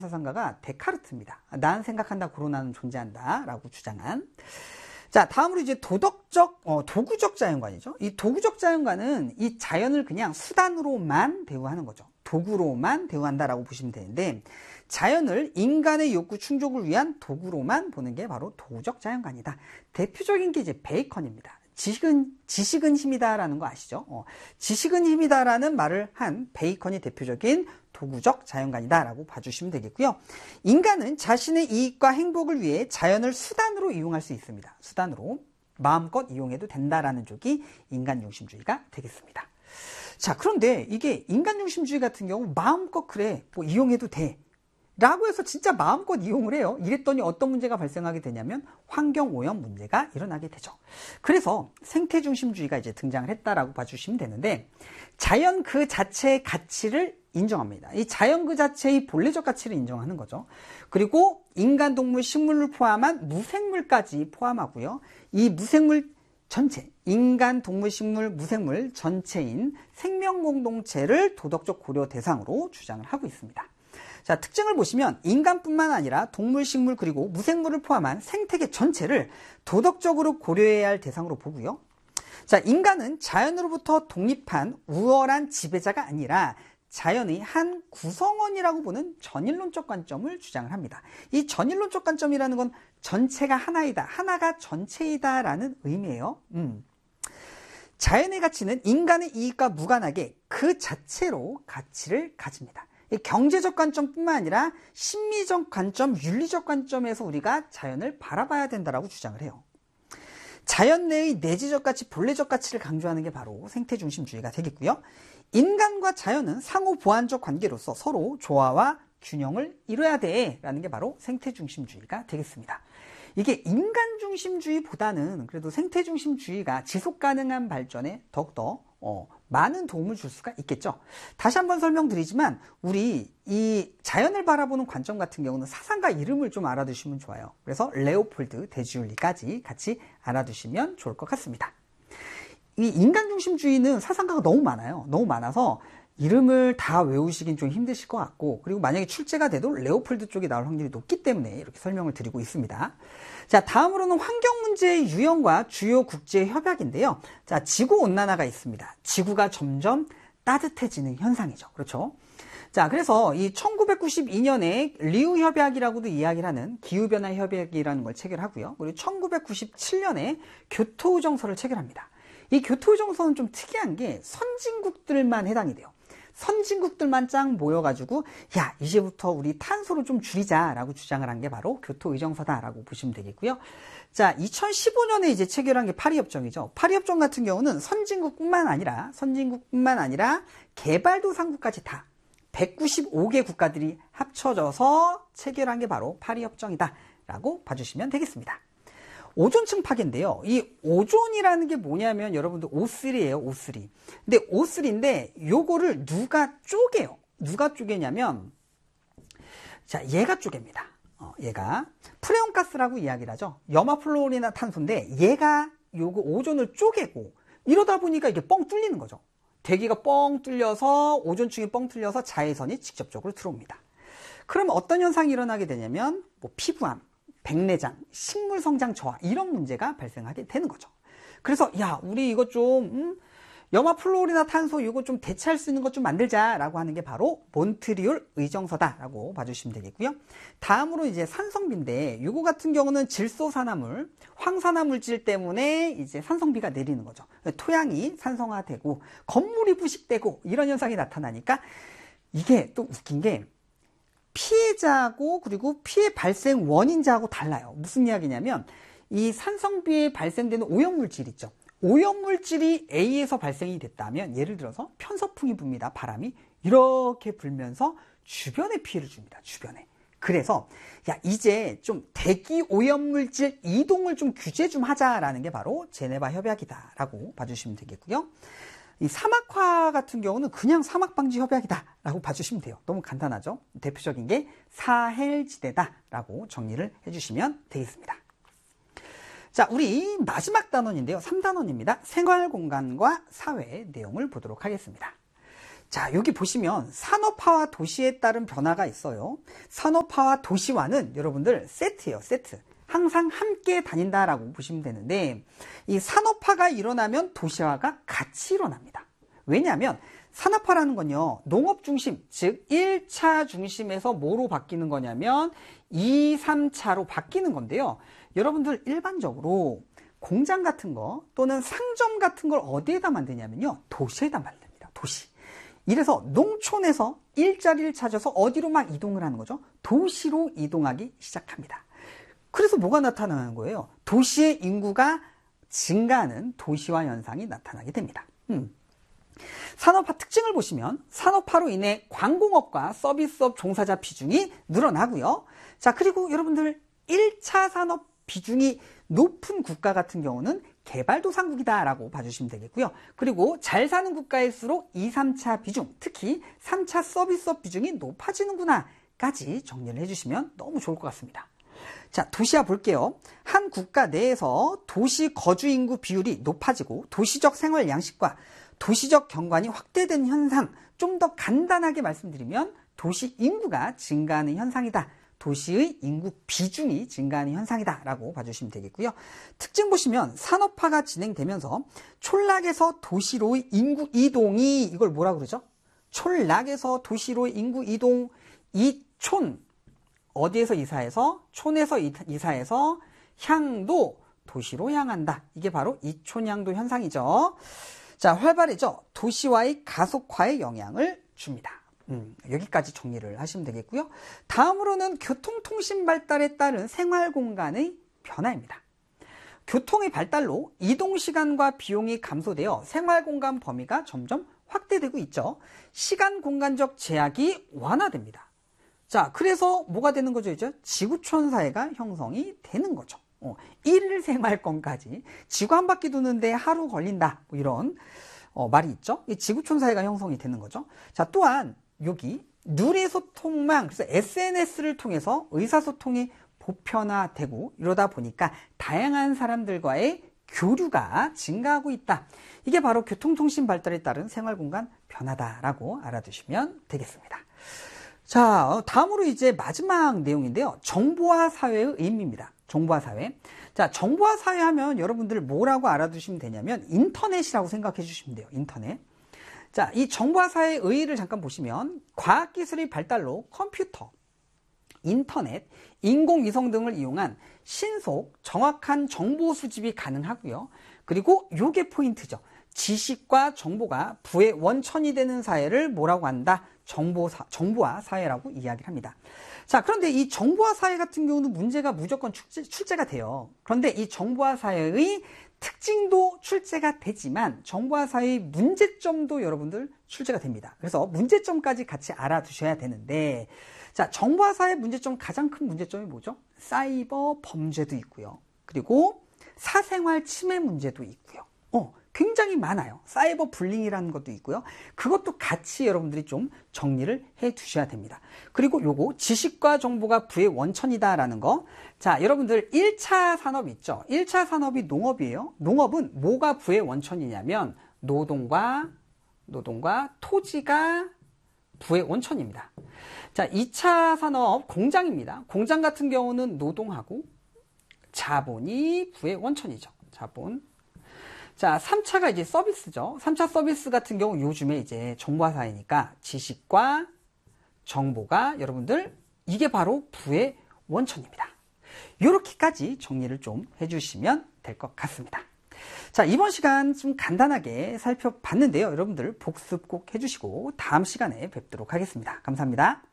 사상가가 데카르트입니다. 난 생각한다, 고로 나는 존재한다 라고 주장한. 자, 다음으로 이제 도구적 자연관이죠. 이 도구적 자연관은 이 자연을 그냥 수단으로만 대우하는 거죠. 도구로만 대우한다라고 보시면 되는데, 자연을 인간의 욕구 충족을 위한 도구로만 보는 게 바로 도구적 자연관이다. 대표적인 게 이제 베이컨입니다. 지식은 힘이다라는 거 아시죠? 지식은 힘이다라는 말을 한 베이컨이 대표적인 도구적 자연관이다라고 봐주시면 되겠고요. 인간은 자신의 이익과 행복을 위해 자연을 수단으로 이용할 수 있습니다. 수단으로 마음껏 이용해도 된다라는 쪽이 인간중심주의가 되겠습니다. 자, 그런데 이게 인간중심주의 같은 경우 마음껏 그래 뭐 이용해도 돼 라고 해서 진짜 마음껏 이용을 해요. 이랬더니 어떤 문제가 발생하게 되냐면 환경오염 문제가 일어나게 되죠. 그래서 생태중심주의가 이제 등장을 했다라고 봐주시면 되는데, 자연 그 자체의 가치를 인정합니다. 이 자연 그 자체의 본래적 가치를 인정하는 거죠. 그리고 인간, 동물, 식물을 포함한 무생물까지 포함하고요. 이 무생물 전체, 인간, 동물, 식물, 무생물 전체인 생명 공동체를 도덕적 고려 대상으로 주장을 하고 있습니다. 자, 특징을 보시면 인간뿐만 아니라 동물, 식물, 그리고 무생물을 포함한 생태계 전체를 도덕적으로 고려해야 할 대상으로 보고요. 자, 인간은 자연으로부터 독립한 우월한 지배자가 아니라 자연의 한 구성원이라고 보는 전일론적 관점을 주장을 합니다. 이 전일론적 관점이라는 건 전체가 하나이다, 하나가 전체이다 라는 의미예요. 자연의 가치는 인간의 이익과 무관하게 그 자체로 가치를 가집니다. 경제적 관점뿐만 아니라 심리적 관점, 윤리적 관점에서 우리가 자연을 바라봐야 된다라고 주장을 해요. 자연 내의 내재적 가치, 본래적 가치를 강조하는 게 바로 생태중심주의가 되겠고요. 인간과 자연은 상호 보완적 관계로서 서로 조화와 균형을 이뤄야 돼 라는 게 바로 생태중심주의가 되겠습니다. 이게 인간중심주의보다는 그래도 생태중심주의가 지속가능한 발전에 더욱더 많은 도움을 줄 수가 있겠죠. 다시 한번 설명드리지만 우리 이 자연을 바라보는 관점 같은 경우는 사상가 이름을 좀 알아두시면 좋아요. 그래서 레오폴드 데지울리까지 같이 알아두시면 좋을 것 같습니다. 이 인간중심주의는 사상가가 너무 많아요. 너무 많아서 이름을 다 외우시긴 좀 힘드실 것 같고, 그리고 만약에 출제가 돼도 레오폴드 쪽이 나올 확률이 높기 때문에 이렇게 설명을 드리고 있습니다. 자, 다음으로는 환경 문제의 유형과 주요 국제 협약인데요. 자, 지구온난화가 있습니다. 지구가 점점 따뜻해지는 현상이죠. 그렇죠? 자, 그래서 이 1992년에 리우 협약이라고도 이야기를 하는 기후변화 협약이라는 걸 체결하고요. 그리고 1997년에 교토의정서를 체결합니다. 이 교토의정서는 좀 특이한 게 선진국들만 해당이 돼요. 선진국들만 짱 모여가지고 야, 이제부터 우리 탄소를 좀 줄이자라고 주장을 한 게 바로 교토의정서다라고 보시면 되겠고요. 자, 2015년에 이제 체결한 게 파리협정이죠. 파리협정 같은 경우는 선진국뿐만 아니라 개발도상국까지 다 195개 국가들이 합쳐져서 체결한 게 바로 파리협정이다라고 봐주시면 되겠습니다. 오존층 파괴인데요. 이 오존이라는 게 뭐냐면 여러분들 O3예요. O3. 근데 O3인데 요거를 누가 쪼개요? 누가 쪼개냐면, 자, 얘가 쪼갭니다. 얘가 프레온가스라고 이야기를 하죠. 염화플로리나탄소인데 얘가 요거 오존을 쪼개고, 이러다 보니까 이게 뻥 뚫리는 거죠. 대기가 뻥 뚫려서 오존층이 뻥 뚫려서 자외선이 직접적으로 들어옵니다. 그럼 어떤 현상이 일어나게 되냐면 뭐 피부암, 백내장, 식물 성장 저하, 이런 문제가 발생하게 되는 거죠. 그래서 야, 우리 이거 좀 염화플로리나탄소 이거 좀 대체할 수 있는 것 좀 만들자라고 하는 게 바로 몬트리올 의정서다라고 봐주시면 되겠고요. 다음으로 이제 산성비인데, 이거 같은 경우는 질소산화물, 황산화 물질 때문에 이제 산성비가 내리는 거죠. 토양이 산성화되고 건물이 부식되고 이런 현상이 나타나니까, 이게 또 웃긴 게 피해자하고 그리고 피해 발생 원인자하고 달라요. 무슨 이야기냐면, 이 산성비에 발생되는 오염물질 있죠. 오염물질이 A에서 발생이 됐다면, 예를 들어서 편서풍이 붑니다. 바람이 이렇게 불면서 주변에 피해를 줍니다. 주변에. 그래서 야, 이제 좀 대기 오염물질 이동을 좀 규제 좀 하자라는 게 바로 제네바 협약이다라고 봐주시면 되겠고요. 이 사막화 같은 경우는 그냥 사막방지 협약이다라고 봐주시면 돼요. 너무 간단하죠? 대표적인 게 사헬지대다라고 정리를 해주시면 되겠습니다. 자, 우리 마지막 단원인데요. 3단원입니다. 생활공간과 사회의 내용을 보도록 하겠습니다. 자, 여기 보시면 산업화와 도시에 따른 변화가 있어요. 산업화와 도시화는 여러분들 세트예요, 세트. 항상 함께 다닌다라고 보시면 되는데, 이 산업화가 일어나면 도시화가 같이 일어납니다. 왜냐하면 산업화라는 건요, 농업 중심, 즉 1차 중심에서 뭐로 바뀌는 거냐면 2, 3차로 바뀌는 건데요. 여러분들 일반적으로 공장 같은 거 또는 상점 같은 걸 어디에다 만드냐면요, 도시에다 만듭니다. 도시. 이래서 농촌에서 일자리를 찾아서 어디로 막 이동을 하는 거죠? 도시로 이동하기 시작합니다. 그래서 뭐가 나타나는 거예요? 도시의 인구가 증가하는 도시화 현상이 나타나게 됩니다. 산업화 특징을 보시면 산업화로 인해 광공업과 서비스업 종사자 비중이 늘어나고요. 자, 그리고 여러분들 1차 산업 비중이 높은 국가 같은 경우는 개발도상국이다라고 봐주시면 되겠고요. 그리고 잘 사는 국가일수록 2, 3차 비중, 특히 3차 서비스업 비중이 높아지는구나까지 정리를 해주시면 너무 좋을 것 같습니다. 자, 도시화 볼게요. 한 국가 내에서 도시 거주 인구 비율이 높아지고 도시적 생활 양식과 도시적 경관이 확대된 현상, 좀 더 간단하게 말씀드리면 도시 인구가 증가하는 현상이다. 도시의 인구 비중이 증가하는 현상이다 라고 봐주시면 되겠고요. 특징 보시면 산업화가 진행되면서 촌락에서 도시로의 인구 이동이, 이걸 뭐라 그러죠? 촌락에서 도시로의 인구 이동, 이 촌, 어디에서 이사해서? 촌에서 이사해서 향도 도시로 향한다. 이게 바로 이촌향도 현상이죠. 자, 활발해져 도시화의 가속화에 영향을 줍니다. 여기까지 정리를 하시면 되겠고요. 다음으로는 교통통신 발달에 따른 생활공간의 변화입니다. 교통의 발달로 이동시간과 비용이 감소되어 생활공간 범위가 점점 확대되고 있죠. 시간공간적 제약이 완화됩니다. 자, 그래서 뭐가 되는 거죠? 이제 지구촌 사회가 형성이 되는 거죠. 일생활권까지 지구 한 바퀴 도는데 하루 걸린다, 뭐 이런 말이 있죠. 이 지구촌 사회가 형성이 되는 거죠. 자, 또한 여기 누리소통망, 그래서 SNS를 통해서 의사소통이 보편화되고 이러다 보니까 다양한 사람들과의 교류가 증가하고 있다. 이게 바로 교통통신 발달에 따른 생활공간 변화다라고 알아두시면 되겠습니다. 자, 다음으로 이제 마지막 내용인데요. 정보화 사회의 의미입니다. 정보화 사회. 자, 정보화 사회 하면 여러분들 뭐라고 알아두시면 되냐면 인터넷이라고 생각해 주시면 돼요. 인터넷. 자, 이 정보화 사회의 의의를 잠깐 보시면 과학기술의 발달로 컴퓨터, 인터넷, 인공위성 등을 이용한 신속, 정확한 정보 수집이 가능하고요. 그리고 요게 포인트죠. 지식과 정보가 부의 원천이 되는 사회를 뭐라고 한다? 정보화 사회라고 이야기를 합니다. 자, 그런데 이 정보화 사회 같은 경우는 문제가 무조건 출제가 돼요. 그런데 이 정보화 사회의 특징도 출제가 되지만 정보화 사회의 문제점도 여러분들 출제가 됩니다. 그래서 문제점까지 같이 알아두셔야 되는데, 자, 정보화 사회 문제점, 가장 큰 문제점이 뭐죠? 사이버 범죄도 있고요. 그리고 사생활 침해 문제도 있고요. 굉장히 많아요. 사이버 불링이라는 것도 있고요. 그것도 같이 여러분들이 좀 정리를 해 두셔야 됩니다. 그리고 요거 지식과 정보가 부의 원천이다라는 거. 자, 여러분들 1차 산업 있죠. 1차 산업이 농업이에요. 농업은 뭐가 부의 원천이냐면 노동과 토지가 부의 원천입니다. 자, 2차 산업 공장입니다. 공장 같은 경우는 노동하고 자본이 부의 원천이죠. 자본. 자, 3차가 이제 서비스죠. 3차 서비스 같은 경우 요즘에 이제 정보화 사회니까 지식과 정보가 여러분들 이게 바로 부의 원천입니다. 이렇게까지 정리를 좀 해주시면 될 것 같습니다. 자, 이번 시간 좀 간단하게 살펴봤는데요. 여러분들 복습 꼭 해주시고 다음 시간에 뵙도록 하겠습니다. 감사합니다.